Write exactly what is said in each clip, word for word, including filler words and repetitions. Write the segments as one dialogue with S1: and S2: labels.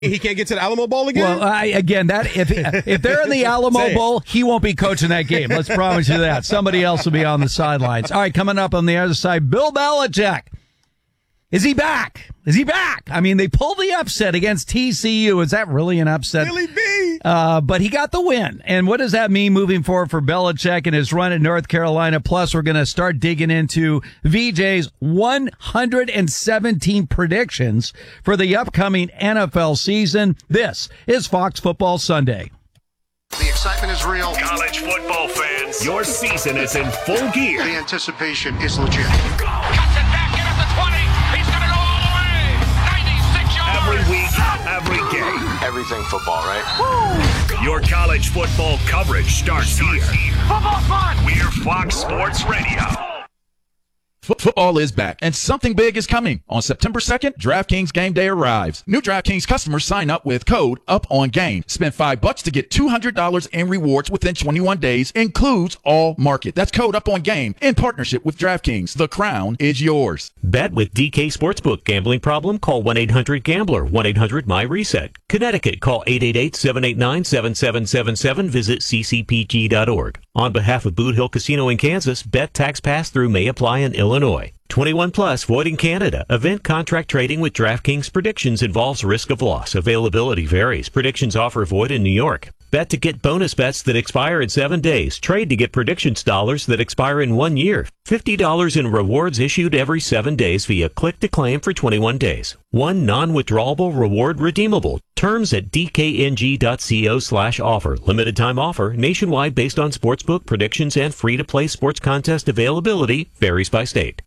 S1: He can't get to the Alamo Bowl again?
S2: Well, I, again, that if if they're in the Alamo Bowl, he won't be coaching that game. Let's promise you that. Somebody else will be on the sidelines. All right, coming up on the other side, Bill Belichick. Is he back? Is he back? I mean, they pulled the upset against T C U. Is that really an upset?
S1: Billy B.
S2: Uh, but he got the win. And what does that mean moving forward for Belichick and his run at North Carolina? Plus, we're going to start digging into V J's one hundred seventeen predictions for the upcoming N F L season. This is Fox Football Sunday.
S3: The excitement is real.
S4: College football fans, your season is in full gear.
S3: The anticipation is legit.
S5: Go! Cuts it back, get up to twenty. He's going to go all the way. ninety-six yards.
S4: Every week, every game.
S3: Everything football, right?
S4: Woo! Your college football coverage starts here.
S5: Football's fun.
S4: We're Fox Sports Radio.
S6: Football is back, and something big is coming. On September second, DraftKings Game Day arrives. New DraftKings customers sign up with code UPONGAME. Spend five bucks to get two hundred dollars in rewards within twenty-one days. Includes all market. That's code UPONGAME in partnership with DraftKings. The crown is yours.
S7: Bet with D K Sportsbook. Gambling problem? Call one eight hundred gambler. one eight hundred my reset. Connecticut, call eight eight eight, seven eight nine, seven seven seven seven. Visit c c p g dot org. On behalf of Boot Hill Casino in Kansas, bet tax pass-through may apply in Illinois. twenty-one plus, void in Canada. Event contract trading with DraftKings Predictions involves risk of loss. Availability varies. Predictions offer void in New York. Bet to get bonus bets that expire in seven days. Trade to get predictions dollars that expire in one year. fifty dollars in rewards issued every seven days via click to claim for twenty-one days. One non-withdrawable reward redeemable. Terms at d k n g dot co slash offer. Limited time offer. Nationwide based on sportsbook predictions and free-to-play sports contest availability. Varies by state.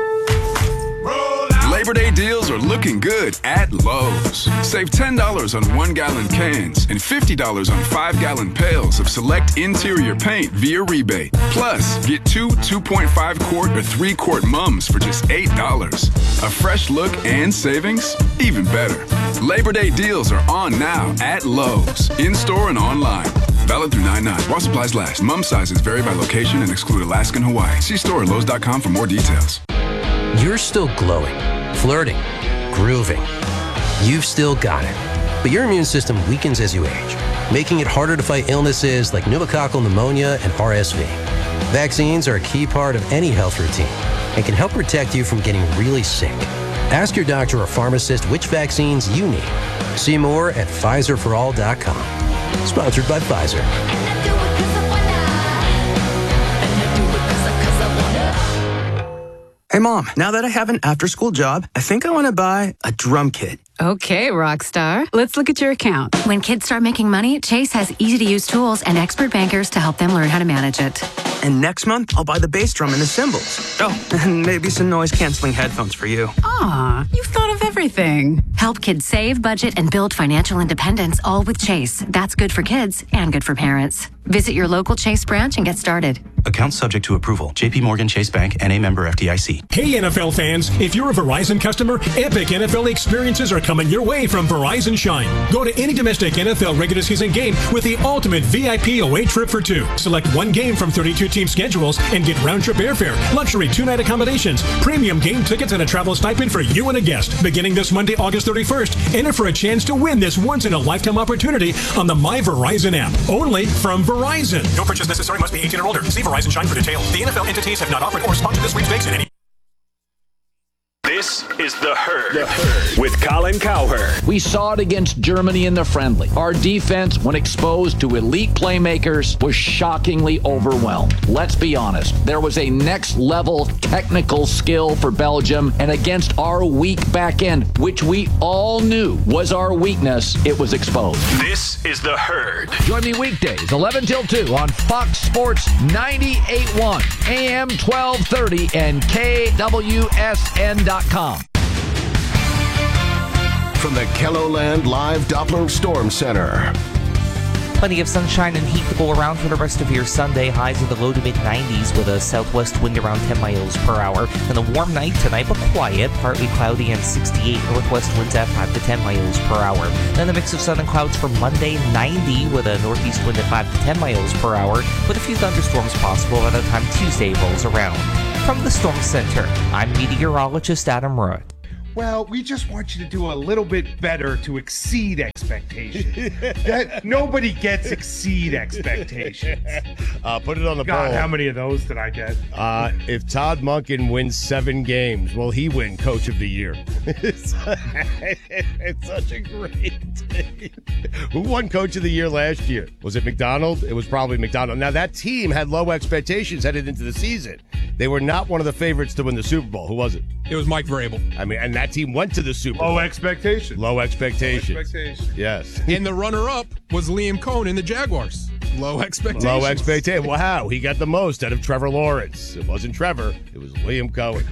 S8: Labor Day deals are looking good at Lowe's. Save ten dollars on one-gallon cans and fifty dollars on five-gallon pails of select interior paint via rebate. Plus, get two two point five quart or three quart mums for just eight dollars. A fresh look and savings? Even better. Labor Day deals are on now at Lowe's, in-store and online. Valid through nine nine. While supplies last. Mum sizes vary by location and exclude Alaska and Hawaii. See store at lowes dot com for more details.
S9: You're still glowing, flirting, grooving. You've still got it. But your immune system weakens as you age, making it harder to fight illnesses like pneumococcal pneumonia and R S V. Vaccines are a key part of any health routine and can help protect you from getting really sick. Ask your doctor or pharmacist which vaccines you need. See more at Pfizer for all dot com. Sponsored by Pfizer.
S10: Hey, Mom, now that I have an after-school job, I think I want to buy a drum kit.
S11: Okay, Rockstar. Let's look at your account.
S12: When kids start making money, Chase has easy-to-use tools and expert bankers to help them learn how to manage it.
S10: And next month, I'll buy the bass drum and the cymbals. Oh, and maybe some noise-canceling headphones for you.
S11: Aw, you've thought of everything.
S12: Help kids save, budget, and build financial independence, all with Chase. That's good for kids and good for parents. Visit your local Chase branch and get started.
S13: Account subject to approval. J P Morgan Chase Bank, N A member F D I C.
S14: Hey N F L fans, if you're a Verizon customer, epic N F L experiences are coming your way from Verizon Shine. Go to any domestic N F L regular season game with the ultimate V I P away trip for two. Select one game from thirty-two team schedules and get round-trip airfare, luxury two-night accommodations, premium game tickets, and a travel stipend for you and a guest. Beginning this Monday, August thirty-first, enter for a chance to win this once-in-a-lifetime opportunity on the My Verizon app. Only from Verizon. No purchase necessary. Must be eighteen or older. See Verizon Shine for details. The N F L entities have not offered or sponsored this sweepstakes in any.
S4: This is The Herd, the Herd with Colin Cowherd.
S15: We saw it against Germany in the friendly. Our defense, when exposed to elite playmakers, was shockingly overwhelmed. Let's be honest. There was a next-level technical skill for Belgium, and against our weak back end, which we all knew was our weakness, it was exposed.
S4: This is The Herd.
S15: Join me weekdays, eleven till two on Fox Sports ninety-eight point one, A M twelve thirty, and K W S N dot com.
S16: From the KELOLAND Live Doppler Storm Center.
S17: Plenty of sunshine and heat to go around for the rest of your Sunday. Highs in the low to mid nineties with a southwest wind around ten miles per hour. And a warm night tonight, but quiet, partly cloudy and sixty-eight. Northwest winds at five to ten miles per hour. Then a mix of sun and clouds for Monday, ninety with a northeast wind at five to ten miles per hour, with a few thunderstorms possible by the time Tuesday rolls around. From the Storm Center, I'm meteorologist Adam Root.
S1: Well, we just want you to do a little bit better to exceed expectations. that, nobody gets exceed expectations.
S18: Uh, put it on the
S1: God,
S18: poll.
S1: how many of those did I get?
S18: Uh, if Todd Monken wins seven games, will he win Coach of the Year? it's, it's such a great thing. Who won Coach of the Year last year? Was it McDonald? It was probably McDonald. Now, that team had low expectations headed into the season. They were not one of the favorites to win the Super Bowl. Who was it?
S19: It was Mike Vrabel.
S18: I mean, and that team went to the Super Bowl.
S1: Low expectations.
S18: Low expectations.
S1: Low expectations.
S18: Yes.
S19: And the runner-up was Liam Cohen in the Jaguars. Low expectations.
S18: Low expectations. Wow, he got the most out of Trevor Lawrence. It wasn't Trevor. It was Liam Cohen.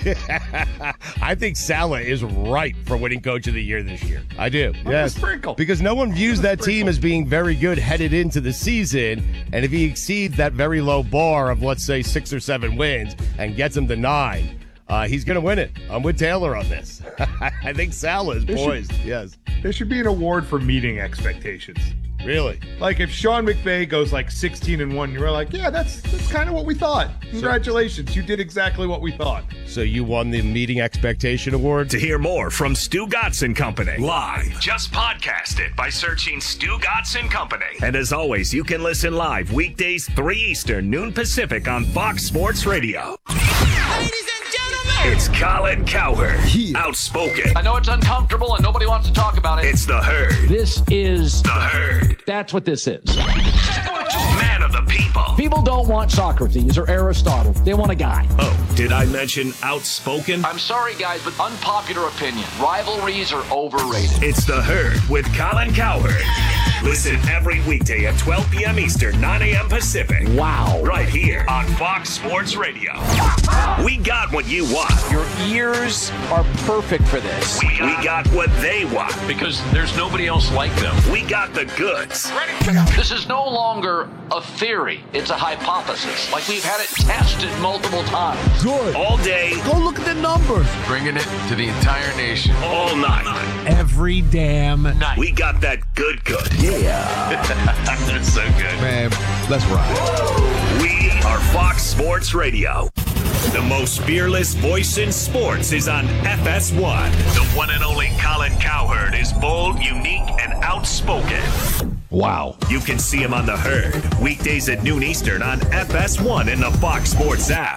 S18: I think Saleh is ripe for winning Coach of the Year this year. I do.
S1: I'm
S18: yes.
S1: a sprinkle.
S18: Because no one views that
S1: sprinkle.
S18: team as being very good headed into the season. And if he exceeds that very low bar of, let's say, six or seven wins and gets them to nine, Uh, he's going to win it. I'm with Taylor on this. I think Saleh is
S1: There should-
S18: poised. Yes.
S1: There should be an award for meeting expectations.
S18: Really?
S1: Like if Sean McVay goes like sixteen and one, you're like, yeah, that's that's kind of what we thought. Congratulations, you did exactly what we thought.
S18: So you won the Meeting Expectation Award?
S4: To hear more from Stu Gatz and Company live, just podcast it by searching Stu Gatz and Company. And as always, you can listen live weekdays three Eastern, noon Pacific on Fox Sports Radio.
S5: Ladies and gentlemen,
S4: It's Colin Cowherd, outspoken.
S15: I know it's uncomfortable and nobody wants to talk about it.
S4: It's the Herd.
S15: This is
S4: The Herd.
S15: That's what this is.
S4: Man of the people.
S15: People don't want Socrates or Aristotle. They want a guy.
S4: Oh, did I mention outspoken?
S15: I'm sorry, guys, but unpopular opinion. Rivalries are overrated.
S4: It's The Herd with Colin Cowherd. Listen every weekday at twelve p.m. Eastern, nine a.m. Pacific.
S15: Wow.
S4: Right here on Fox Sports Radio. We got what you want.
S15: Your ears are perfect for this.
S4: We got, we got what they want.
S15: Because there's nobody else like them.
S4: We got the goods.
S15: This is no longer a theory. It's a hypothesis. Like we've had it tested multiple times.
S4: Good. All day.
S16: Go look at the numbers.
S20: Bringing it to the entire nation.
S4: All night.
S16: Every damn
S4: night. We got that good good. Yeah. That's so good.
S16: Man, let's ride.
S4: We are Fox Sports Radio. The most fearless voice in sports is on F S one. The one and only Colin Cowherd is bold, unique, and outspoken.
S16: Wow.
S4: You can see him on The Herd, weekdays at noon Eastern on F S one in the Fox Sports app.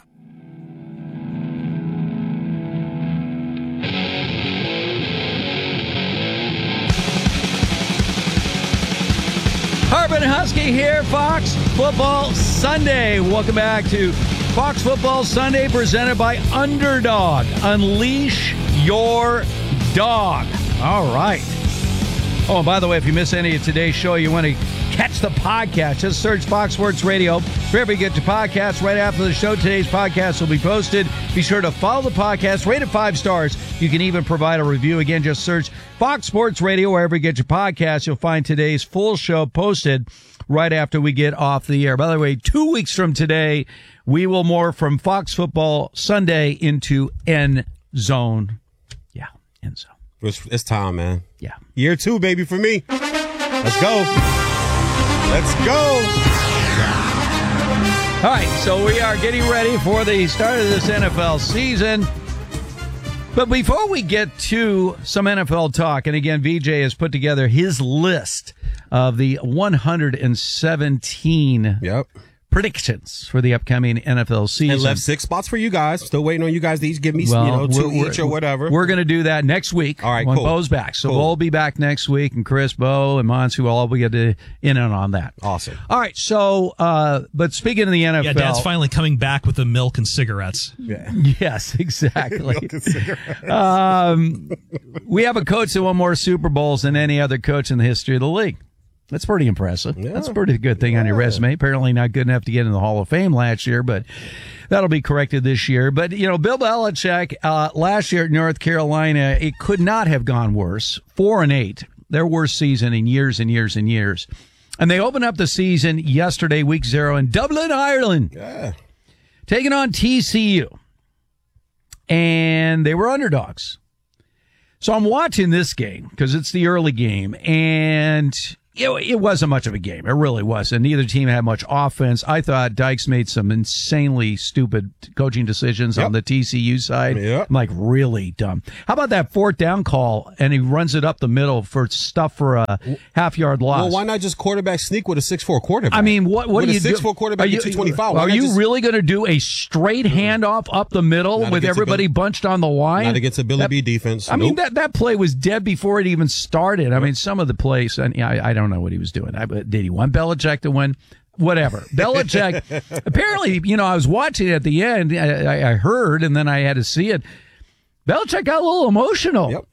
S2: Harbin Husky here, Fox Football Sunday. Welcome back to Fox Football Sunday, presented by Underdog. Unleash your dog. All right. Oh, and by the way, if you miss any of today's show, you want to catch the podcast, just search Fox Sports Radio. Wherever you get your podcast, right after the show, today's podcast will be posted. Be sure to follow the podcast, rate it five stars. You can even provide a review. Again, just search Fox Sports Radio wherever you get your podcast. You'll find today's full show posted right after we get off the air. By the way, two weeks from today, we will morph from Fox Football Sunday into End Zone. Yeah, End Zone.
S21: It's, it's time, man.
S2: Yeah.
S21: Year two, baby, for me. Let's go. Let's go.
S2: All right, so we are getting ready for the start of this N F L season. But before we get to some N F L talk, and again, V J has put together his list of the one hundred seventeen
S21: yep.
S2: predictions for the upcoming N F L season.
S21: And left six spots for you guys. Still waiting on you guys to each give me,
S2: well,
S21: you know, 2
S2: we're,
S21: each or whatever.
S2: We're going to do that next week.
S21: All right,
S2: when
S21: cool.
S2: Bo's back. So
S21: cool.
S2: we'll be back next week, and Chris, Bo, and Monsu will all be get to in and on that.
S21: Awesome.
S2: All right, so, uh, but speaking of the N F L.
S22: Yeah, Dad's finally coming back with the milk and cigarettes.
S21: Yeah.
S2: Yes, exactly. um, we have a coach that won more Super Bowls than any other coach in the history of the league. That's pretty impressive.
S21: Yeah.
S2: That's a pretty good thing
S21: yeah.
S2: on your resume. Apparently not good enough to get in the Hall of Fame last year, but that'll be corrected this year. But, you know, Bill Belichick, uh, last year at North Carolina, it could not have gone worse. Four and eight, their worst season in years and years and years. And they opened up the season yesterday, week zero, in Dublin, Ireland.
S21: Yeah.
S2: Taking on T C U. And they were underdogs. So I'm watching this game because it's the early game. And It, it wasn't much of a game. It really wasn't. Neither team had much offense. I thought Dykes made some insanely stupid coaching decisions yep. on the T C U side.
S21: Yep.
S2: I'm like, really dumb. How about that fourth down call, and he runs it up the middle for stuff for a half-yard loss?
S21: Well, why not just quarterback sneak with a six foot four quarterback?
S2: I mean, what what
S21: with
S2: do you
S21: a six
S2: do?
S21: foot four quarterback,
S2: you,
S21: two twenty-five.
S2: Are you just... really going to do a straight handoff up the middle not with everybody
S21: Bill...
S2: bunched on the line?
S21: Not against a Billy that, B defense.
S2: I
S21: nope.
S2: mean, that, that play was dead before it even started. I mean, some of the plays, and I, I don't know what he was doing. I, Did he want Belichick to win? Whatever. Belichick, apparently, you know, I was watching at the end. I, I heard, and then I had to see it. Belichick got a little emotional.
S21: Yep.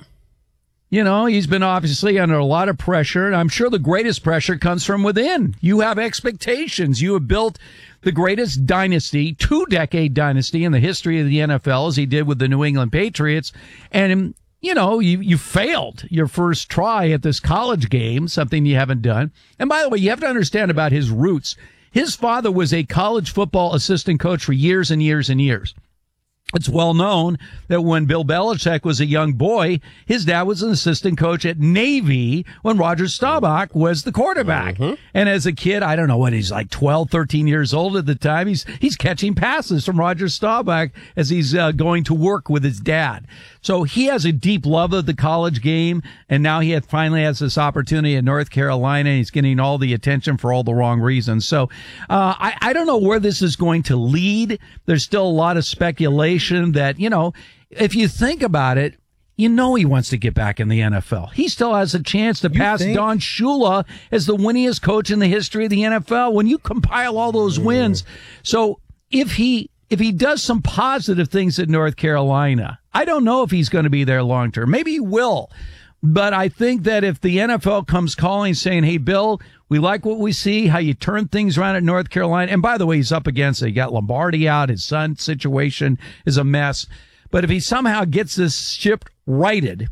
S2: You know, he's been obviously under a lot of pressure, and I'm sure the greatest pressure comes from within. You have expectations. You have built the greatest dynasty, two-decade dynasty in the history of the N F L, as he did with the New England Patriots, and you know, you, you failed your first try at this college game, something you haven't done. And by the way, you have to understand about his roots. His father was a college football assistant coach for years and years and years. It's well known that when Bill Belichick was a young boy, his dad was an assistant coach at Navy when Roger Staubach was the quarterback. Mm-hmm. And as a kid, I don't know what he's like, twelve, thirteen years old at the time, he's he's catching passes from Roger Staubach as he's uh, going to work with his dad. So he has a deep love of the college game, and now he had, finally has this opportunity in North Carolina, and he's getting all the attention for all the wrong reasons. So uh, I, I don't know where this is going to lead. There's still a lot of speculation that, you know, if you think about it, you know he wants to get back in the N F L. He still has a chance to
S21: you
S2: pass
S21: think?
S2: Don Shula as the winningest coach in the history of the N F L when you compile all those mm. wins. So if he if he does some positive things at North Carolina, I don't know if he's going to be there long term. Maybe he will. But I think that if the N F L comes calling saying, hey, Bill, we like what we see, how you turn things around at North Carolina. And by the way, he's up against it. He got Lombardi out. His son's situation is a mess. But if he somehow gets this ship righted,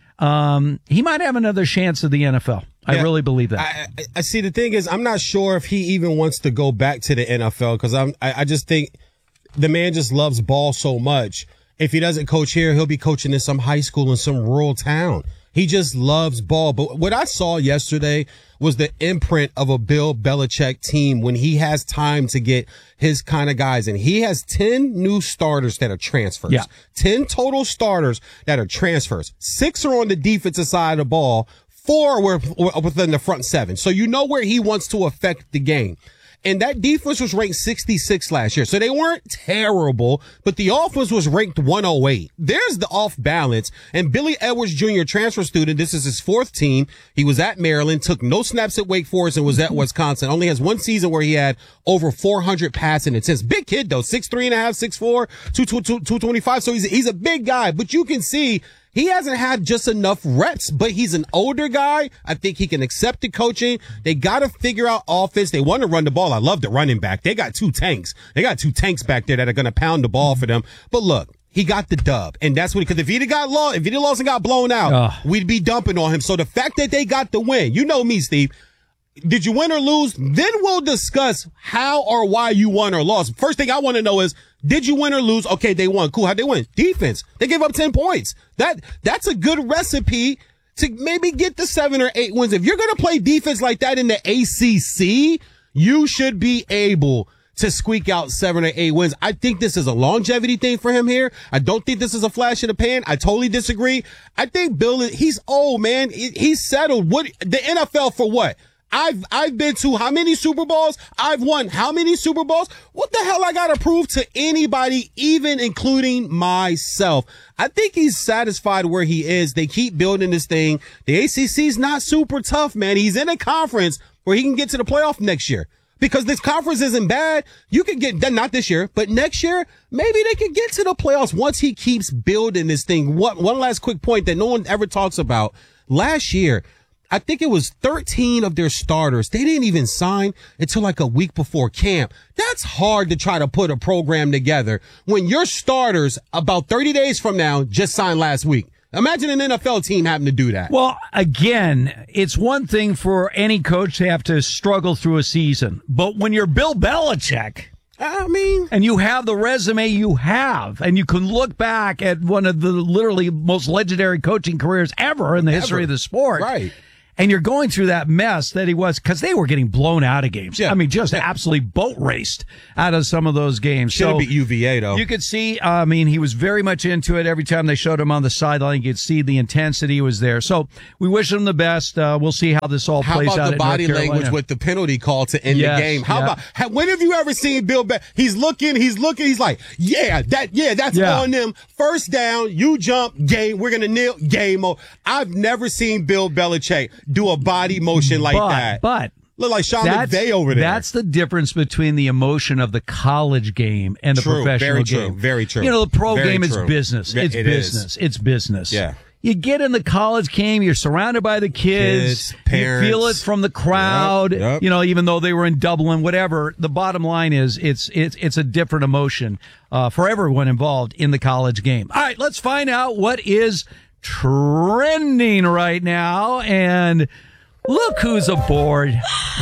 S2: um, he might have another chance at the N F L. I yeah, really believe that.
S21: I, I see. The thing is, I'm not sure if he even wants to go back to the N F L because I'm. I, I just think the man just loves ball so much. If he doesn't coach here, he'll be coaching in some high school in some rural town. He just loves ball. But what I saw yesterday was the imprint of a Bill Belichick team when he has time to get his kind of guys. And he has ten new starters that are transfers.
S2: Yeah.
S21: ten total starters that are transfers. Six are on the defensive side of the ball. Four were within the front seven. So you know where he wants to affect the game. And that defense was ranked sixty-six last year. So they weren't terrible, but the offense was ranked one oh eight. There's the off balance. And Billy Edwards Junior, transfer student, this is his fourth team. He was at Maryland, took no snaps at Wake Forest, and was at Wisconsin. Only has one season where he had over four hundred passing attempts. Big kid though, six three and a half, six four, two twenty-five. So he's, he's a big guy, but you can see he hasn't had just enough reps, but he's an older guy. I think he can accept the coaching. They got to figure out offense. They want to run the ball. I love the running back. They got two tanks. They got two tanks back there that are going to pound the ball for them. But look, he got the dub. And that's what, because if he'd have got lost, if he'd have lost and got blown out, uh. we'd be dumping on him. So the fact that they got the win, you know me, Steve. Did you win or lose? Then we'll discuss how or why you won or lost. First thing I want to know is, did you win or lose? Okay, they won. Cool. How'd they win? Defense. They gave up ten points. That, that's a good recipe to maybe get the seven or eight wins. If you're going to play defense like that in the A C C, you should be able to squeak out seven or eight wins. I think this is a longevity thing for him here. I don't think this is a flash in the pan. I totally disagree. I think Bill, he's old, man. He's settled. What, the N F L for what? I've, I've been to how many Super Bowls? I've won how many Super Bowls? What the hell I gotta prove to anybody, even including myself? I think he's satisfied where he is. They keep building this thing. The A C C's not super tough, man. He's in a conference where he can get to the playoff next year. Because this conference isn't bad. You can get, not this year, but next year, maybe they can get to the playoffs once he keeps building this thing. What, one last quick point that no one ever talks about. Last year, I think it was thirteen of their starters. They didn't even sign until like a week before camp. That's hard to try to put a program together when your starters about thirty days from now just signed last week. Imagine an N F L team having to do that.
S2: Well, again, it's one thing for any coach to have to struggle through a season. But when you're Bill Belichick,
S21: I mean,
S2: and you have the resume you have, and you can look back at one of the literally most legendary coaching careers ever in the history
S21: ever.
S2: of the sport.
S21: Right.
S2: And you're going through that mess that he was, because they were getting blown out of games. Yeah. I mean, just yeah. absolutely boat raced out of some of those games.
S21: Should have
S2: so
S21: beat U V A, though.
S2: You could see, I mean, he was very much into it. Every time they showed him on the sideline, you could see the intensity was there. So we wish him the best. Uh, we'll see how this all
S21: how
S2: plays out.
S21: How about the body
S2: language
S21: Carolina. With the penalty call to end
S2: yes,
S21: the game? How
S2: yeah.
S21: about, how, when have you ever seen Bill Belichick? He's looking, he's looking, he's like, yeah, that, yeah, that's yeah. on them. First down, you jump, game, we're going to kneel, game. I've never seen Bill Belichick do a body motion like
S2: but,
S21: that.
S2: But
S21: look like Sean McVay over there.
S2: That's the difference between the emotion of the college game and the
S21: true,
S2: professional
S21: very
S2: game.
S21: True, very true.
S2: You know, the pro
S21: very
S2: game
S21: true.
S2: is business. It's
S21: it
S2: business.
S21: Is.
S2: It's business.
S21: Yeah.
S2: You get in the college game, you're surrounded by the kids,
S21: kids parents.
S2: You feel it from the crowd,
S21: yep, yep.
S2: you know, even though they were in Dublin, whatever. The bottom line is it's it's it's a different emotion uh, for everyone involved in the college game. All right, let's find out what is trending right now. And look who's aboard.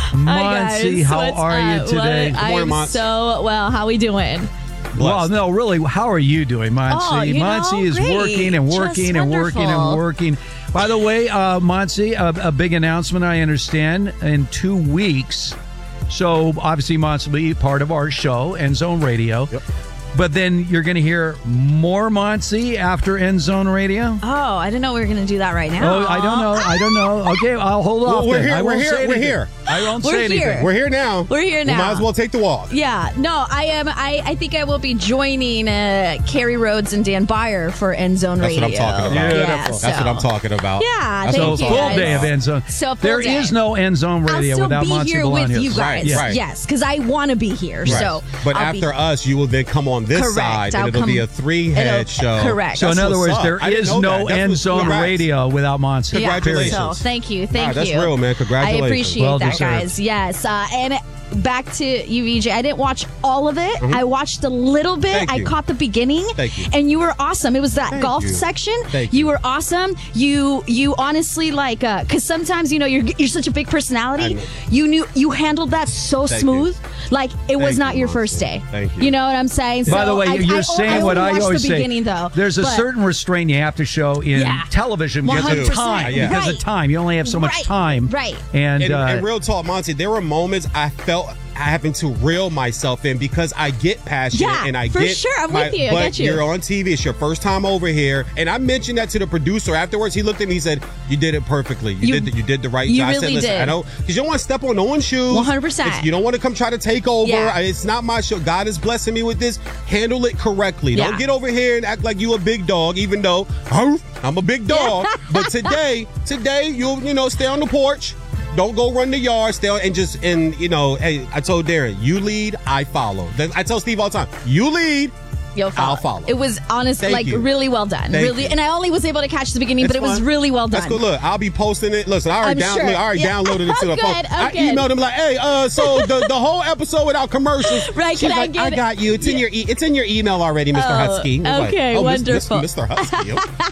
S2: Monty, how
S3: What's
S2: are
S3: up?
S2: you today?
S3: What? I'm
S2: Monty.
S3: so well. How we doing?
S2: Well, no, really, how are you doing, Monty?
S3: Oh, you
S2: Monty
S3: know,
S2: is
S3: great.
S2: working and working
S3: Just
S2: and working
S3: wonderful.
S2: and working. By the way, uh, Monty, a, a big announcement, I understand, in two weeks. So, obviously, Monty will be part of our show, End Zone Radio.
S21: Yep.
S2: But then you're going to hear more Monty after End Zone Radio?
S3: Oh, I didn't know we were going to do that right now.
S2: Oh, I don't know. I don't know. Okay, I'll hold off.
S21: Well, we're
S2: then.
S21: here.
S2: I
S21: We're
S2: won't
S21: here.
S2: say
S21: We're
S2: anything.
S21: here.
S2: I won't
S3: We're
S2: say
S3: here.
S2: anything.
S21: We're here now.
S3: We're here now.
S21: We might as well take the walk.
S3: Yeah, no, I am. I, I think I will be joining uh, Carrie Rhodes and Dan Byer for End Zone
S21: That's
S3: Radio.
S21: what I'm talking about.
S3: Yeah,
S21: That's
S3: so.
S21: what I'm talking about.
S3: Yeah,
S21: That's
S3: thank
S21: what
S2: So
S21: I'm
S3: you.
S2: full
S21: talking
S2: day of
S21: about.
S2: End Zone.
S3: So full
S2: there
S3: day.
S2: is no End Zone Radio
S3: I'll still
S2: without
S3: be
S2: Monty
S3: here with
S2: Bolaños.
S3: you guys.
S21: Right, right.
S3: Yes, because I want to be here.
S21: Right.
S3: So,
S21: but
S3: I'll
S21: after
S3: be,
S21: us, you will then come on this
S3: Correct.
S21: side,
S3: I'll
S21: and it'll
S3: come-
S21: be a three-head
S3: it'll-
S21: show.
S3: correct.
S2: So in
S21: That's
S2: other
S21: what's
S2: words,
S21: up.
S2: there
S21: I didn't
S2: is
S21: know
S2: no
S21: that. That's
S2: End
S21: what's-
S2: Zone
S21: congrats.
S2: Radio without Monty.
S3: Yeah,
S21: Congratulations.
S3: so thank you, thank
S21: Nah, that's
S3: you.
S21: real, man. Congratulations.
S3: I appreciate
S2: Well
S3: that,
S2: deserved.
S3: guys. Yes, uh, and back to you, V J. I didn't watch all of it.
S21: Mhm.
S3: I watched a little bit.
S21: Thank
S3: I
S21: you.
S3: caught the beginning.
S21: Thank you.
S3: And you were awesome. It was that
S21: Thank
S3: golf
S21: you.
S3: section.
S21: Thank
S3: you.
S21: you.
S3: were awesome. You you honestly like uh because sometimes you know you're you're such a big
S21: I
S3: personality.
S21: know.
S3: You knew you handled that so
S21: Thank
S3: smooth. Like it was
S21: Thank
S3: not
S21: you,
S3: your
S21: Monty.
S3: first day.
S21: Thank you.
S3: You know what I'm saying?
S2: By
S3: So
S2: the way,
S3: I,
S2: you're
S3: I,
S2: saying
S3: I
S2: what
S3: only
S2: I
S3: watched
S2: always
S3: the
S2: say.
S3: beginning, though.
S2: There's a
S3: but-
S2: certain restraint you have to show in
S3: Yeah.
S2: television because
S3: one hundred
S2: of
S3: percent.
S2: time.
S21: Yeah.
S2: Because of
S3: Right.
S2: time, you only have so much
S3: Right.
S2: time.
S3: Right.
S2: And,
S21: And,
S2: uh,
S21: and real talk, Monty, there were moments I felt having to reel myself in because I get passionate
S3: Yeah,
S21: and I
S3: for
S21: get
S3: sure. I'm
S21: my-
S3: with you. I
S21: But
S3: get you.
S21: you're on T V. It's your first time over here, and I mentioned that to the producer afterwards. He looked at me. He said, "You did it perfectly. You,
S3: You-
S21: did. The, you did the right
S3: you
S21: job." I said,
S3: really
S21: "Listen,
S3: did.
S21: I don't because you don't want to step on no one's shoes.
S3: one hundred percent.
S21: It's- You don't want to come try to take over.
S3: Yeah.
S21: I- It's not my show. God is blessing me with this. Handle it correctly.
S3: Yeah.
S21: Don't get over here and act like you a big dog, even though "Arf, I'm a big dog." But today, today you'll you know stay on the porch. Don't go run the yard, stay on, and just, and you know, hey, I told Darren, you lead, I follow. Then I tell Steve all the time, you lead,
S3: You'll follow.
S21: I'll follow.
S3: It was honest,
S21: Thank
S3: like
S21: you.
S3: really well done.
S21: Thank
S3: really,
S21: you.
S3: and I only was able to catch the beginning,
S21: It's
S3: but it was
S21: fine.
S3: really well done.
S21: That's good. Look, I'll be posting it. Listen, I already,
S3: I'm
S21: down,
S3: sure.
S21: look, I already
S3: Yeah.
S21: downloaded it to the
S3: Good,
S21: phone.
S3: oh,
S21: I
S3: good.
S21: emailed him like, hey, uh, so the, the whole episode without commercials.
S3: Right,
S21: She's
S3: can I
S21: like,
S3: get
S21: I
S3: it?
S21: got you. It's in your e- it's in your email already, Mister
S3: Oh,
S21: Husky. I was
S3: okay,
S21: like, oh, Miss- Miss-
S3: wonderful.
S21: Mister Husky.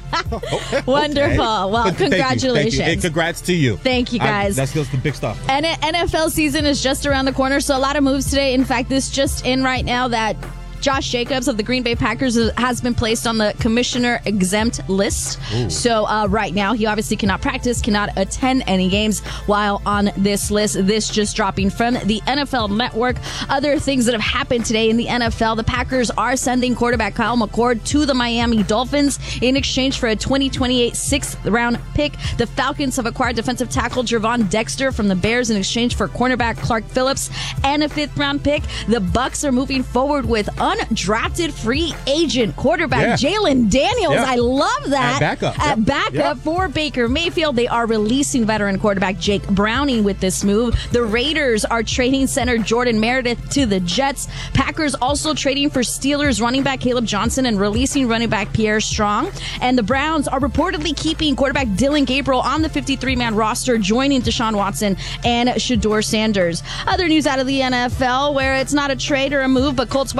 S21: Okay.
S3: Wonderful. Well,
S21: But thank you, thank you.
S3: congratulations.
S21: And congrats to you.
S3: Thank you,
S21: I-
S3: guys.
S21: that's just the big stuff.
S3: And N F L season is just around the corner, so a lot of moves today. In fact, this just in right now that Josh Jacobs of the Green Bay Packers has been placed on the commissioner exempt list.
S6: Ooh.
S3: So uh, right now, he obviously cannot practice, cannot attend any games while on this list. This just dropping from the N F L Network. Other things that have happened today in the N F L, the Packers are sending quarterback Kyle McCord to the Miami Dolphins in exchange for a twenty twenty-eight sixth round pick. The Falcons have acquired defensive tackle Gervon Dexter from the Bears in exchange for cornerback Clark Phillips and a fifth round pick. The Bucks are moving forward with undrafted free agent quarterback
S6: Yeah.
S3: Jalen Daniels.
S6: Yeah.
S3: I love that.
S6: At backup.
S3: At
S6: Yep.
S3: backup
S6: Yep.
S3: for Baker Mayfield. They are releasing veteran quarterback Jake Browning with this move. The Raiders are trading center Jordan Meredith to the Jets. Packers also trading for Steelers running back Caleb Johnson and releasing running back Pierre Strong. And the Browns are reportedly keeping quarterback Dylan Gabriel on the fifty-three man roster, joining Deshaun Watson and Shedeur Sanders. Other news out of the N F L, where it's not a trade or a move, but Colts wide receiver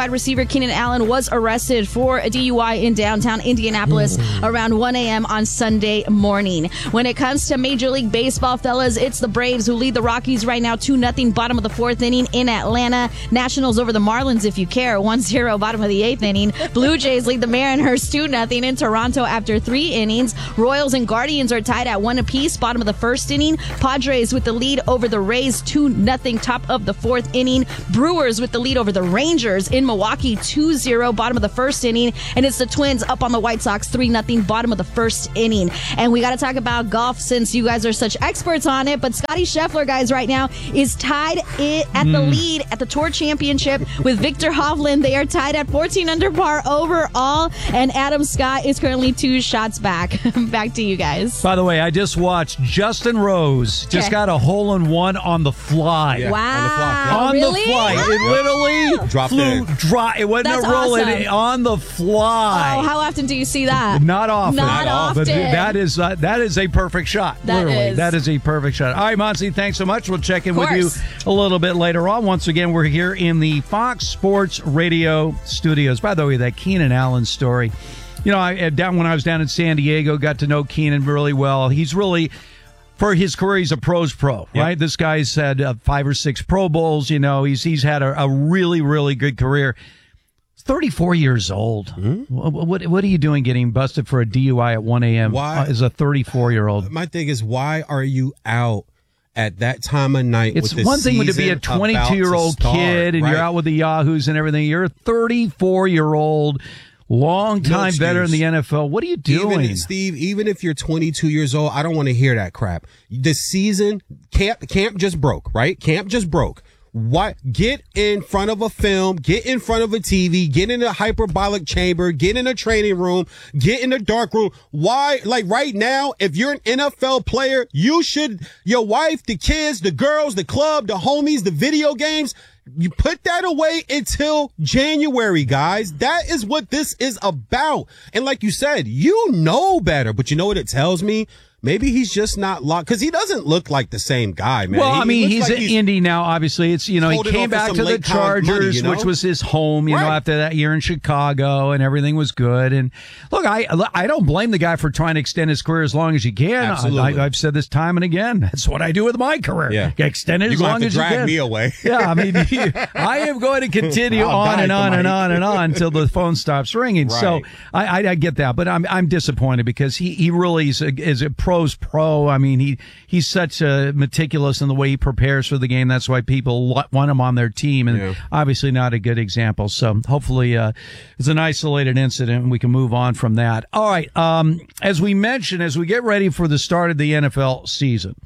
S3: Keenan Allen was arrested for a D U I in downtown Indianapolis around one a.m. on Sunday morning. When it comes to Major League Baseball, fellas, it's the Braves who lead the Rockies right now two nothing, bottom of the fourth inning in Atlanta. Nationals over the Marlins, if you care, one zero, bottom of the eighth inning. Blue Jays lead the Mariners two nothing in Toronto after three innings. Royals and Guardians are tied at one apiece, bottom of the first inning. Padres with the lead over the Rays two nothing, top of the fourth inning. Brewers with the lead over the Rangers in Milwaukee two zero, bottom of the first inning. And it's the Twins up on the White Sox three nothing, bottom of the first inning. And we got to talk about golf since you guys are such experts on it. But Scotty Scheffler, guys, right now is tied it at the
S2: Mm.
S3: lead at the Tour Championship with Victor Hovland. They are tied at fourteen under par overall. And Adam Scott is currently two shots back. Back to you guys.
S2: By the way, I just watched Justin Rose just
S3: Okay.
S2: got a hole in one on the fly.
S3: Yeah, wow. On the fly, yeah.
S2: On
S3: Really?
S2: the fly. It
S3: Oh.
S2: literally
S21: Dropped
S2: flew
S21: in.
S2: dry. It wasn't
S3: That's
S2: a roll.
S3: awesome.
S2: It on the fly.
S3: Oh, how often do you see that?
S2: Not often.
S3: Not often.
S2: But that is uh, that is a perfect shot.
S3: That
S2: Literally,
S3: is.
S2: that is a perfect shot. All right, Monty, thanks so much. We'll check in
S3: Of
S2: with you
S3: course.
S2: a little bit later on. Once again, we're here in the Fox Sports Radio studios. By the way, that Keenan Allen story. You know, I down when I was down in San Diego, got to know Keenan really well. He's really, for his career, he's a pro's pro,
S21: Yep.
S2: right? This guy's had uh, five or six Pro Bowls. You know, he's he's had a, a really, really good career. He's thirty-four years old. What, what what are you doing getting busted for a D U I at one a.m.
S21: Why?
S2: uh, as a thirty-four-year-old?
S21: My thing is, why are you out at that time of night?
S2: It's
S21: with the
S2: one thing to be a
S21: season
S2: twenty-two-year-old
S21: about to start,
S2: kid and
S21: right?
S2: you're out with the Yahoos and everything. You're a thirty-four-year-old, long time
S21: No
S2: veteran in the
S21: excuse.
S2: N F L. What are you doing?
S21: Even, Steve, even if you're twenty-two years old, I don't want to hear that crap. The season, camp, camp just broke, right? Camp just broke. What? Get in front of a film, get in front of a T V, get in a hyperbolic chamber, get in a training room, get in a dark room. Why? Like right now, if you're an N F L player, you should, your wife, the kids, the girls, the club, the homies, the video games, you put that away until January, guys. That is what this is about. And like you said, you know better, but you know what it tells me? Maybe he's just not locked because he doesn't look like the same guy, man.
S2: Well,
S21: He
S2: I mean,
S21: looks
S2: he's
S21: like
S2: in Indy now. Obviously, it's you know he
S21: holding
S2: came
S21: on for
S2: back
S21: some
S2: to the
S21: late con
S2: Chargers,
S21: money, you know?
S2: which was his home. You know,
S21: Right.
S2: after that year in Chicago, and everything was good. And look, I I don't blame the guy for trying to extend his career as long as you can.
S21: Absolutely.
S2: I, I've said this time and again. That's what I do with my career.
S21: Yeah.
S2: Extend it
S21: You're
S2: as
S21: gonna
S2: long
S21: have
S2: as
S21: to
S2: you
S21: drag
S2: can.
S21: me away.
S2: Yeah, I mean, I am going to continue
S21: I'll
S2: on
S21: die
S2: and
S21: for
S2: on and
S21: Mike.
S2: on and on until the phone stops ringing. So
S21: Right.
S2: I, I I get that, but I'm I'm disappointed because he he really is a, is a pro's pro. I mean, he. He's such uh, meticulous in the way he prepares for the game. That's why people lo- want him on their team, and
S21: Yeah.
S2: obviously not a good example. So hopefully uh, it's an isolated incident, and we can move on from that. All right. Um, as we mentioned, as we get ready for the start of the N F L season,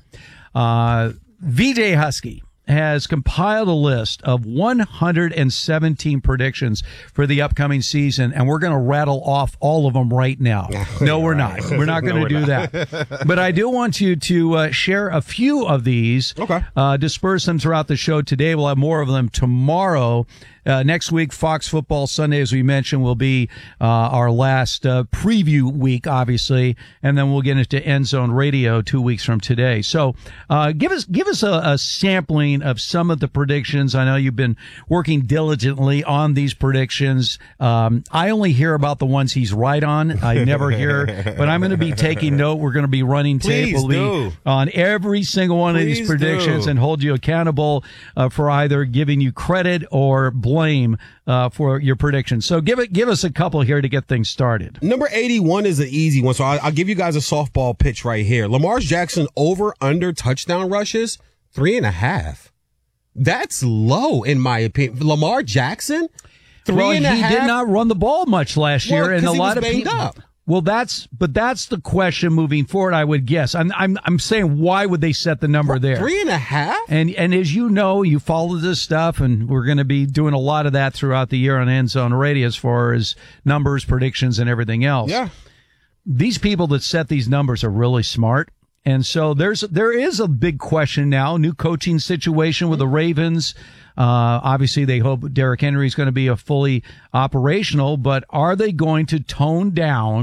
S2: uh, V J Husky has compiled a list of one hundred seventeen predictions for the upcoming season, and we're going to rattle off all of them right now. No, we're not. We're not going
S21: No,
S2: to
S21: we're
S2: do
S21: not.
S2: that. But I do want you to uh, share a few of these.
S21: Okay.
S2: Uh, disperse them throughout the show today. We'll have more of them tomorrow. Uh, next week, Fox Football Sunday, as we mentioned, will be uh, our last uh, preview week, obviously, and then we'll get into End Zone Radio two weeks from today. So, uh, give us give us a, a sampling of some of the predictions. I know you've been working diligently on these predictions. Um, I only hear about the ones he's right on. I never hear, but I'm going to be taking note. We're going to be running tape.
S21: Please
S2: We'll
S21: do.
S2: be on every single one of these
S21: Please
S2: predictions
S21: do.
S2: and hold you accountable uh, for either giving you credit or blame uh, for your predictions. So give it, give us a couple here to get things started.
S21: Number eighty-one is an easy one, so I'll, I'll give you guys a softball pitch right here. Lamar Jackson over under touchdown rushes, three and a half. That's low, in my opinion. Lamar Jackson, three
S2: well,
S21: and a
S2: he
S21: half.
S2: did not run the ball much last
S21: Well,
S2: year, and
S21: 'cause
S2: a
S21: he
S2: lot
S21: was
S2: of
S21: banged
S2: people.
S21: up.
S2: Well, that's but that's the question moving forward. I would guess. I'm I'm I'm saying why would they set the number there?
S21: Three and a half.
S2: And and as you know, you follow this stuff, and we're going to be doing a lot of that throughout the year on End Zone Radio as far as numbers, predictions, and everything else.
S21: Yeah.
S2: These people that set these numbers are really smart. And so there's there is a big question now. New coaching situation with the Ravens. Uh, obviously, they hope Derrick Henry is going to be a fully operational, but are they going to tone down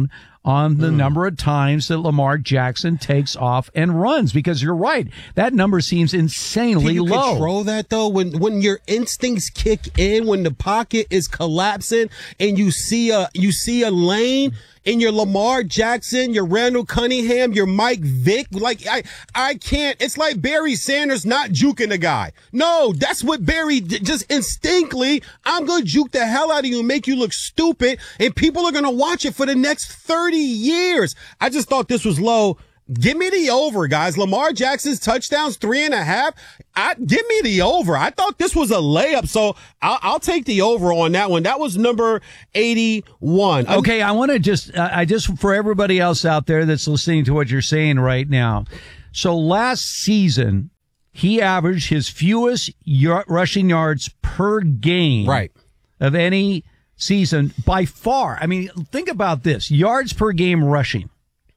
S2: on the
S21: Mm.
S2: number of times that Lamar Jackson takes off and runs, because you're right. That number seems insanely
S21: Can you
S2: low.
S21: control that though? When when your instincts kick in, when the pocket is collapsing and you see a you see a lane and your Lamar Jackson, your Randall Cunningham, your Mike Vick, like I I can't. It's like Barry Sanders not juking the guy. No, that's what Barry did. Just instinctively, I'm gonna juke the hell out of you and make you look stupid, and people are gonna watch it for the next thirty years. I just thought this was low. Give me the over, guys. Lamar Jackson's touchdowns, three and a half. I, give me the over. I thought this was a layup, so I'll, I'll take the over on that one. That was number eighty-one.
S2: Okay, I want to just, I just, for everybody else out there that's listening to what you're saying right now. So last season, he averaged his fewest y- rushing yards per game.
S21: Right.
S2: Of any season by far. I mean, think about this. Yards per game rushing.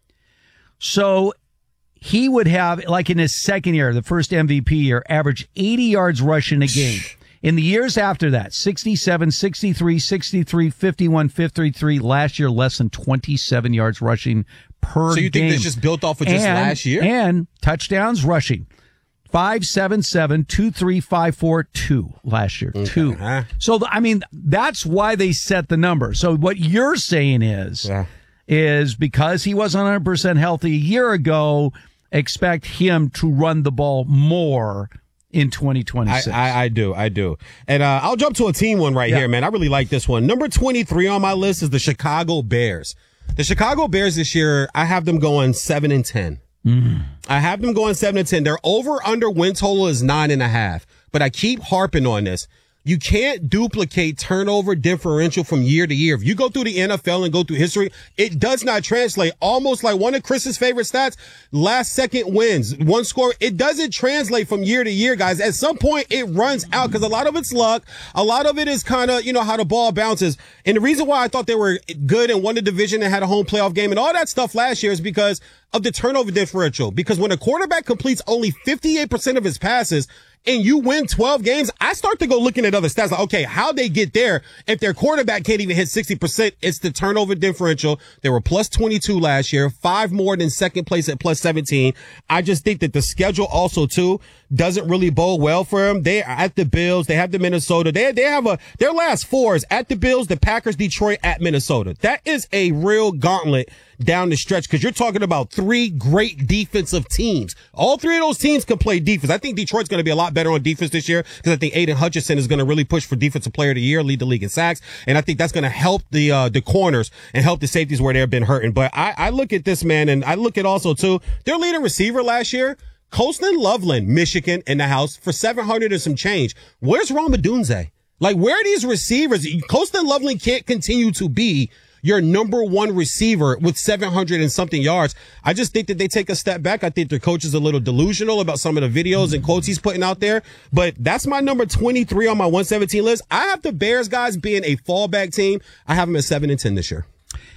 S2: So he would have, like in his second year, the first M V P year, average eighty yards rushing a game. In the years after that, sixty-seven, sixty-three, sixty-three, fifty-one, fifty-three. Last year, less than twenty-seven yards rushing per game.
S21: So you think that's just built off of just
S2: and,
S21: last year?
S2: And touchdowns rushing. five seven seven, two three five four two last year.
S21: Okay.
S2: Two.
S21: Huh?
S2: So, I mean, that's why they set the number. So what you're saying is,
S21: yeah.
S2: is because he wasn't one hundred percent healthy a year ago, expect him to run the ball more in twenty twenty-six.
S21: I, I, I do. I do. And uh, I'll jump to a team one right
S2: Yeah.
S21: here, man. I really like this one. Number twenty-three on my list is the Chicago Bears. The Chicago Bears this year, I have them going seven and ten.
S2: Mm.
S21: I have them going seven and ten. Their over under win total is nine and a half. But I keep harping on this. You can't duplicate turnover differential from year to year. If you go through the N F L and go through history, it does not translate. Almost like one of Chris's favorite stats, last second wins, one score. It doesn't translate from year to year, guys. At some point, it runs out because a lot of it's luck. A lot of it is kind of, you know, how the ball bounces. And the reason why I thought they were good and won the division and had a home playoff game and all that stuff last year is because of the turnover differential. Because when a quarterback completes only fifty-eight percent of his passes, and you win twelve games, I start to go looking at other stats like, okay, how'd they get there? If their quarterback can't even hit sixty percent, it's the turnover differential. They were plus twenty-two last year, five more than second place at plus seventeen. I just think that the schedule also too doesn't really bode well for them. They are at the Bills. They have the Minnesota. They, they have a, their last four is at the Bills, the Packers, Detroit, at Minnesota. That is a real gauntlet down the stretch because you're talking about three great defensive teams. All three of those teams can play defense. I think Detroit's going to be a lot better on defense this year because I think Aiden Hutchinson is going to really push for defensive player of the year, lead the league in sacks. And I think that's going to help the, uh, the corners and help the safeties where they've been hurting. But I, I look at this, man, and I look at also too, their leading receiver last year, Colston Loveland, Michigan in the house for seven hundred and some change. Where's Ramadunze? Like, where are these receivers? Colston Loveland can't continue to be your number one receiver with seven hundred and something yards. I just think that they take a step back. I think their coach is a little delusional about some of the videos and quotes he's putting out there. But that's my number twenty-three on my one seventeen list. I have the Bears guys being a fallback team. I have them at seven and ten this year.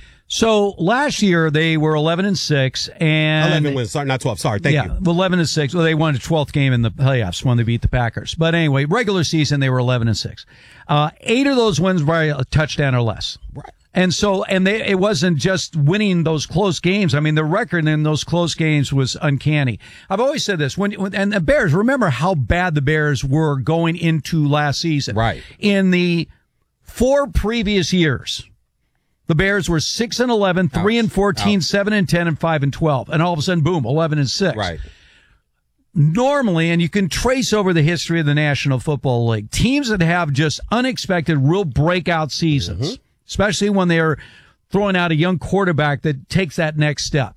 S2: So last year they were eleven and six and
S21: eleven wins. Sorry, not twelve. Sorry. Thank
S2: yeah,
S21: you.
S2: eleven and six. Well, they won the twelfth game in the playoffs when they beat the Packers. But anyway, regular season they were eleven and six. Uh, eight of those wins by a touchdown or less.
S21: Right.
S2: And so, and they, it wasn't just winning those close games. I mean, the record in those close games was uncanny. I've always said this when, when and the Bears, remember how bad the Bears were going into last season.
S21: Right.
S2: In the four previous years, the Bears were six and eleven, three and fourteen, Ouch. seven and ten, and five and twelve. And all of a sudden, boom, eleven and six.
S21: Right.
S2: Normally, and you can trace over the history of the National Football League, teams that have just unexpected, real breakout seasons, mm-hmm. especially when they're throwing out a young quarterback that takes that next step.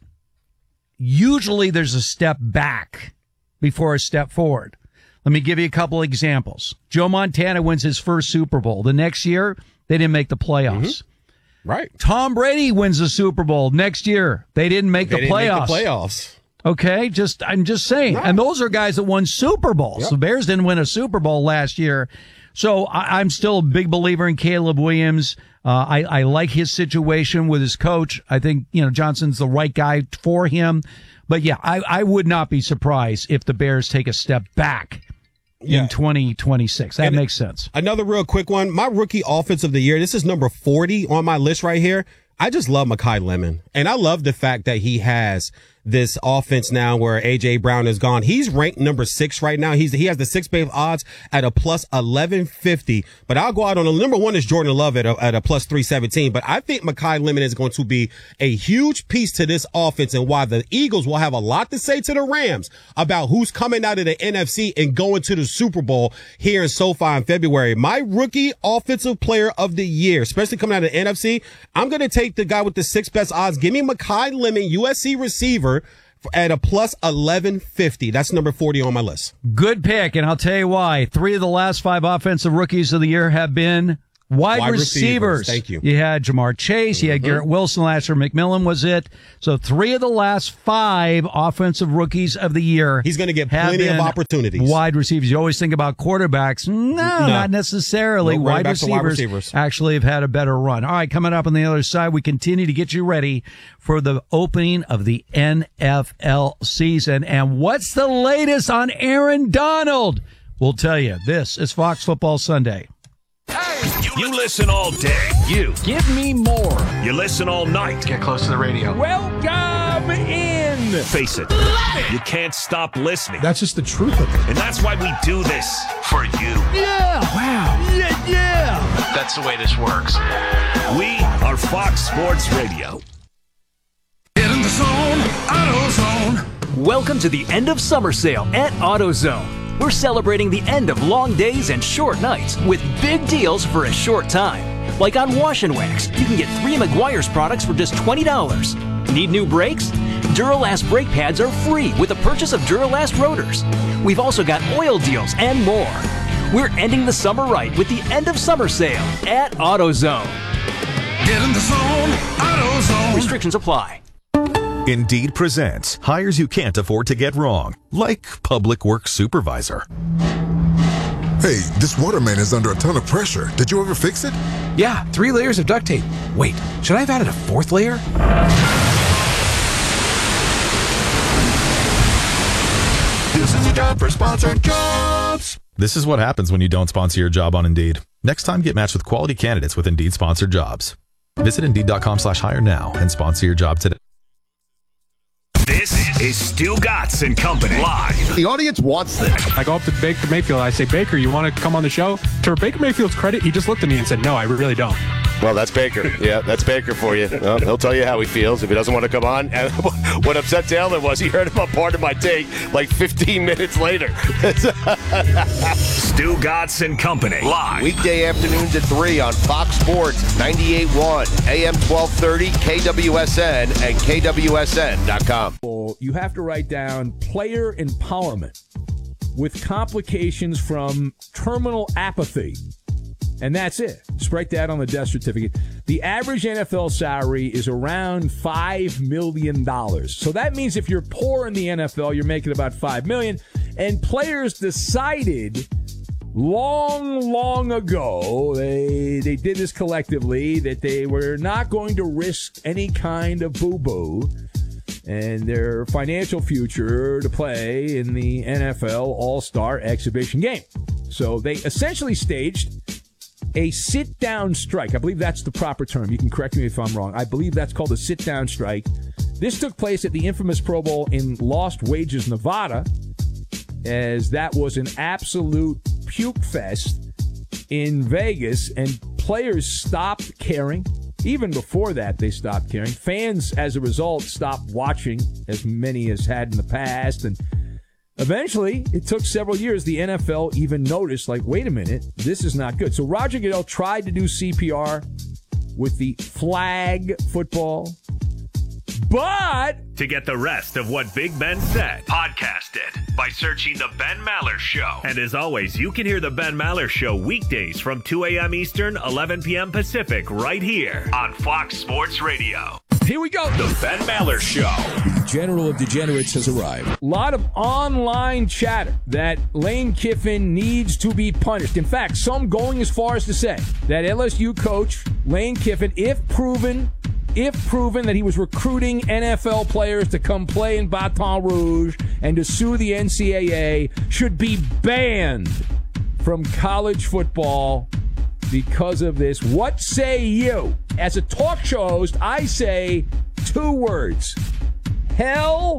S2: Usually there's a step back before a step forward. Let me give you a couple examples. Joe Montana wins his first Super Bowl. The next year, they didn't make the playoffs.
S21: Mm-hmm. Right.
S2: Tom Brady wins the Super Bowl. Next year, they didn't make
S21: they
S2: the
S21: didn't
S2: playoffs.
S21: Make the playoffs.
S2: Okay, just I'm just saying.
S21: Right.
S2: And those are guys that won Super Bowls.
S21: Yep.
S2: The Bears didn't win a Super Bowl last year. So I, I'm still a big believer in Caleb Williams. Uh, I, I like his situation with his coach. I think, you know, Johnson's the right guy for him. But yeah, I, I would not be surprised if the Bears take a step back
S21: yeah.
S2: in twenty twenty-six. That
S21: and
S2: makes sense.
S21: Another real quick one. My rookie offense of the year. This is number forty on my list right here. I just love Mekhi Lemon. And I love the fact that he has this offense now where A J Brown is gone. He's ranked number six right now. He's, he has the six base odds at a plus eleven fifty, but I'll go out on a number one is Jordan Love at a, at a plus three seventeen. But I think Mekhi Lemon is going to be a huge piece to this offense and why the Eagles will have a lot to say to the Rams about who's coming out of the N F C and going to the Super Bowl here in SoFi in February. My rookie offensive player of the year, especially coming out of the N F C, I'm going to take the guy with the six best odds. Give me Mekhi Lemon, U S C receiver, at a plus eleven fifty. That's number forty on my list.
S2: Good pick, and I'll tell you why. Three of the last five offensive rookies of the year have been wide,
S21: Wide
S2: receivers.
S21: receivers. Thank you.
S2: You had Jamar Chase. You had
S21: Mhm.
S2: Garrett Wilson last year. McMillan was it. So three of the last five offensive rookies of the year.
S21: He's going to get
S2: have
S21: plenty of
S2: been
S21: opportunities.
S2: Wide receivers. You always think about quarterbacks. No,
S21: No.
S2: not necessarily.
S21: No, running
S2: wide,
S21: backs are
S2: receivers
S21: wide receivers.
S2: actually have had a better run. All right, coming up on the other side, we continue to get you ready for the opening of the N F L season. And what's the latest on Aaron Donald? We'll tell you. This is Fox Football Sunday.
S4: You listen all day. You.
S15: Give me more.
S4: You listen all night.
S20: Get close to the radio.
S15: Welcome in.
S4: Face it. You can't stop listening.
S19: That's just the truth of it.
S4: And that's why we do this. For you.
S15: Yeah. Wow. Yeah, yeah.
S20: That's the way this works.
S4: We are Fox Sports Radio.
S5: Get in the zone, AutoZone.
S6: Welcome to the end of summer sale at AutoZone. We're celebrating the end of long days and short nights with big deals for a short time. Like on Wash and Wax, you can get three Meguiar's products for just twenty dollars. Need new brakes? Duralast brake pads are free with the purchase of Duralast rotors. We've also got oil deals and more. We're ending the summer right with the end of summer sale at AutoZone.
S5: Get in the zone, AutoZone.
S6: Restrictions apply.
S7: Indeed presents hires you can't afford to get wrong, like public works supervisor.
S23: Hey, this water main is under a ton of pressure. Did you ever fix it?
S24: Yeah, three layers of duct tape. Wait, should I have added a fourth layer?
S16: This is a job for sponsored jobs.
S7: This is what happens when you don't sponsor your job on Indeed. Next time, get matched with quality candidates with Indeed sponsored jobs. Visit Indeed.com slash hire now and sponsor your job today.
S4: This is Stu Gatz and Company live.
S16: The audience wants this.
S19: I go up to Baker Mayfield. I say, Baker, you want to come on the show? To Baker Mayfield's credit, he just looked at me and said, no, I really don't.
S18: Well, that's Baker. Yeah, that's Baker for you. Well, he'll tell you how he feels if he doesn't want to come on. And what upset Taylor was he heard about part of my take like fifteen minutes later.
S4: Stu Gatz and Company live.
S18: Weekday afternoons at three on Fox Sports ninety-eight point one, A M twelve thirty, K W S N, and K W S N dot com.
S25: You have to write down player empowerment with complications from terminal apathy. And that's it. Just write that on the death certificate. The average N F L salary is around five million dollars. So that means if you're poor in the N F L, you're making about five million dollars. And players decided long, long ago, they, they did this collectively, that they were not going to risk any kind of boo-boo and their financial future to play in the N F L All-Star Exhibition game. So they essentially staged a sit-down strike. I believe that's the proper term. You can correct me if I'm wrong. I believe that's called a sit-down strike. This took place at the infamous Pro Bowl in Lost Wages, Nevada, as that was an absolute puke fest in Vegas, and players stopped caring. Even before that, they stopped caring. Fans, as a result, stopped watching, as many as had in the past, and eventually, it took several years. The N F L even noticed, like, wait a minute, this is not good. So Roger Goodell tried to do C P R with the flag football, but
S4: To get the rest of what Big Ben said, podcast it by searching The Ben Maller Show. And as always, you can hear The Ben Maller Show weekdays from two a.m. Eastern, eleven p.m. Pacific, right here on Fox Sports Radio.
S25: Here we go.
S4: The Ben Maller Show.
S25: The General of Degenerates has arrived. A lot of online chatter that Lane Kiffin needs to be punished. In fact, some going as far as to say that L S U coach Lane Kiffin, if proven, if proven that he was recruiting N F L players to come play in Baton Rouge and to sue the N C double A, should be banned from college football because of this. What say you? as a talk show host, I say two words. Hell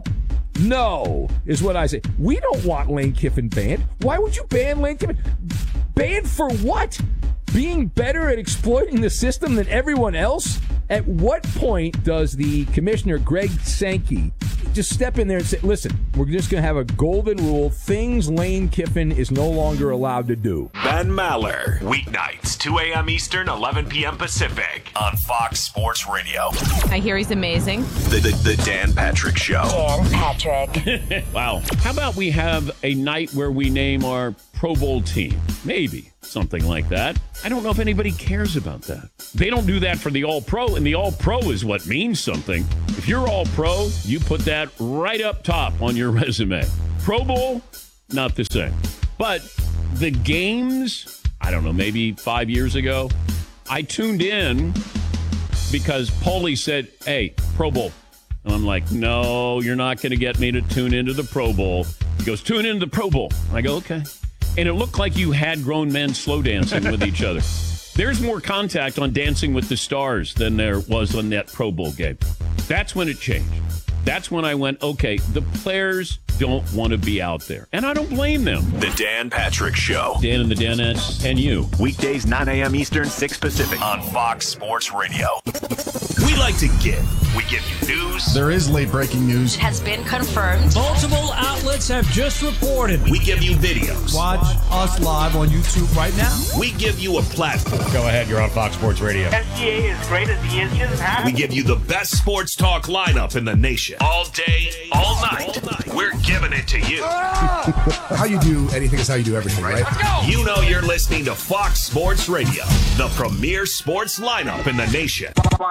S25: no is what I say. We don't want Lane Kiffin banned. Why would you ban Lane Kiffin? Banned for what? Being better at exploiting the system than everyone else? At what point does the commissioner, Greg Sankey, just step in there and say, listen, we're just going to have a golden rule. Things Lane Kiffin is no longer allowed to do.
S4: Ben Maller, weeknights, two a.m. Eastern, eleven p.m. Pacific, on Fox Sports Radio.
S8: I hear he's amazing.
S4: The, the, the Dan Patrick Show.
S8: Dan Patrick.
S9: Wow. How about we have a night where we name our Pro Bowl team? Maybe. Something like that. I don't know if anybody cares about that. They don't do that for the All-Pro, and the All-Pro is what means something. If you're All-Pro, you put that right up top on your resume. Pro Bowl, not the same. But the games, I don't know, maybe five years ago, I tuned in because Paulie said, hey, Pro Bowl. And I'm like, no, you're not going to get me to tune into the Pro Bowl. He goes, tune into the Pro Bowl. I go, okay. And it looked like you had grown men slow dancing with each other. There's more contact on Dancing with the Stars than there was on that Pro Bowl game. That's when it changed. That's when I went, okay, the players don't want to be out there. And I don't blame them.
S4: The Dan Patrick Show.
S9: Dan and the Danettes and you.
S4: Weekdays, nine a.m. Eastern, six Pacific, on Fox Sports Radio. We like to give. We give you news.
S10: There is late breaking news.
S8: It has been confirmed.
S11: Multiple outlets have just reported.
S4: We give you videos.
S11: Watch us live on YouTube right now.
S4: We give you a platform.
S18: Go ahead, you're on Fox Sports Radio.
S12: S G A is great as he is just half.
S4: We give you the best sports talk lineup in the nation. All day, all night. All night. We're giving it to you.
S10: How you do anything is how you do everything, right?
S4: Let's go. You know you're listening to Fox Sports Radio, the premier sports lineup in the nation.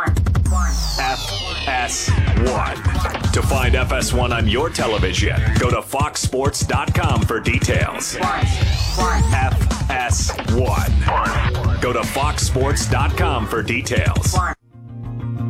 S4: F S one. To find F S one on your television, go to fox sports dot com for details. F S one. Go to fox sports dot com for details.